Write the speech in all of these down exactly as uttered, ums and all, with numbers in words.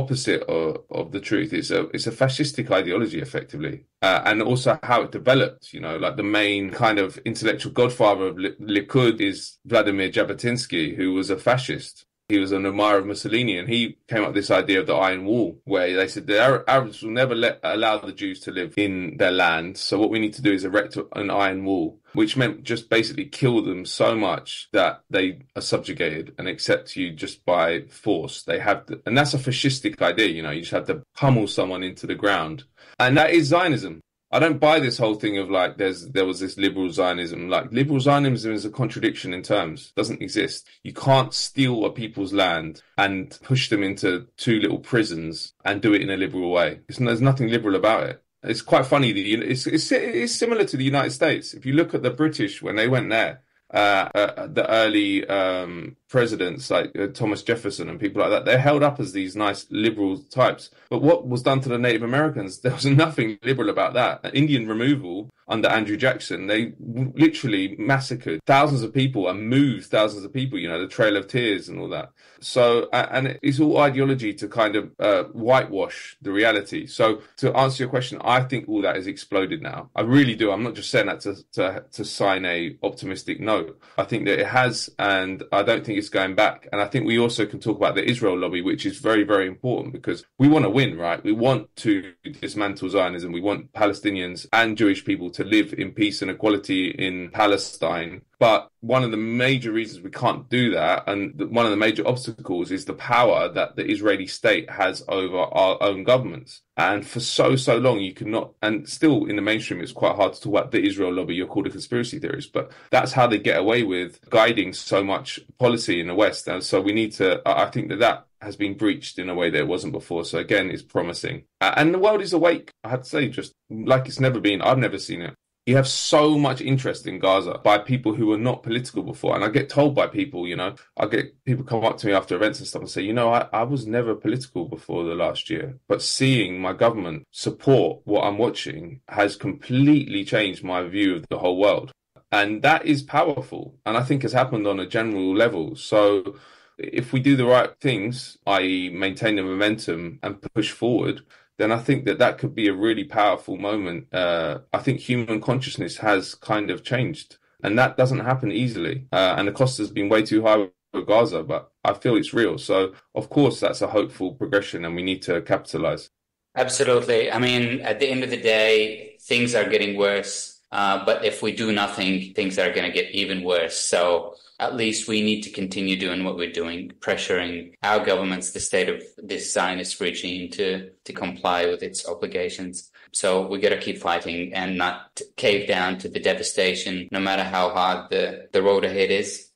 opposite of, of the truth. It's a it's a fascistic ideology, effectively, uh, and also how it developed. You know, like the main kind of intellectual godfather of Likud is Vladimir Jabotinsky, who was a fascist. He was an admirer of Mussolini, and he came up with this idea of the Iron Wall, where they said the Arabs will never let allow the Jews to live in their land. So what we need to do is erect an iron wall, which meant just basically kill them so much that they are subjugated and accept you just by force. They have, to, and that's a fascistic idea. You know, you just have to pummel someone into the ground, and that is Zionism. I don't buy this whole thing of like there's there was this liberal Zionism. Like liberal Zionism is a contradiction in terms. It doesn't exist. You can't steal a people's land and push them into two little prisons and do it in a liberal way. It's, there's nothing liberal about it. It's quite funny. The, it's, it's it's similar to the United States. If you look at the British when they went there, uh, uh, the early um, presidents like uh, Thomas Jefferson and people like that, they're held up as these nice liberal types. But what was done to the Native Americans, there was nothing liberal about that. Indian removal under Andrew Jackson, they literally massacred thousands of people and moved thousands of people, you know, the Trail of Tears and all that. So, and it's all ideology to kind of uh, whitewash the reality. So to answer your question, I think all that is exploded now. I really do. I'm not just saying that to, to, to sign a optimistic note. I think that it has, and I don't think it's going back. And I think we also can talk about the Israel lobby, which is very, very important because we want to win, right? We want to dismantle Zionism. We want Palestinians and Jewish people to live in peace and equality in Palestine. But one of the major reasons we can't do that, and one of the major obstacles, is the power that the Israeli state has over our own governments. And for so, so long, you cannot, and still in the mainstream, it's quite hard to talk about the Israel lobby. You're called a conspiracy theorist, but that's how they get away with guiding so much policy in the West. And so we need to, I think that that has been breached in a way that it wasn't before. So again, it's promising. And the world is awake, I have to say, just like it's never been. I've never seen it. You have so much interest in Gaza by people who were not political before. And I get told by people, you know, I get people come up to me after events and stuff and say, you know, I, I was never political before the last year, but seeing my government support what I'm watching has completely changed my view of the whole world. And that is powerful. And I think has happened on a general level. So if we do the right things, that is maintain the momentum and push forward, then I think that that could be a really powerful moment. Uh, I think human consciousness has kind of changed, and that doesn't happen easily. Uh, and the cost has been way too high for Gaza, but I feel it's real. So, of course, that's a hopeful progression, and we need to capitalize. Absolutely. I mean, at the end of the day, things are getting worse. Uh, but if we do nothing, things are going to get even worse. So at least we need to continue doing what we're doing, pressuring our governments, the state of this Zionist regime, to, to comply with its obligations. So we got to keep fighting and not cave down to the devastation, no matter how hard the, the road ahead is.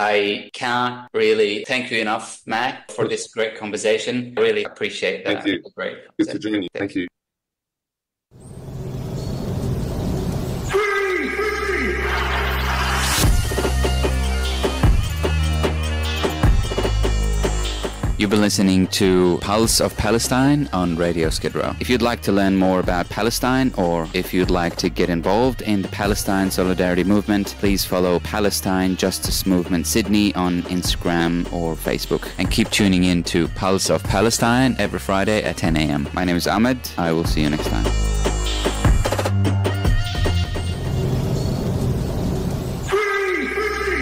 I can't really thank you enough, Matt, for this great conversation. I really appreciate that. Thank you. Great. Good to join you. Thank you. You've been listening to Pulse of Palestine on Radio Skid Row. If you'd like to learn more about Palestine, or if you'd like to get involved in the Palestine Solidarity Movement, please follow Palestine Justice Movement Sydney on Instagram or Facebook. And keep tuning in to Pulse of Palestine every Friday at ten a.m. My name is Ahmed. I will see you next time.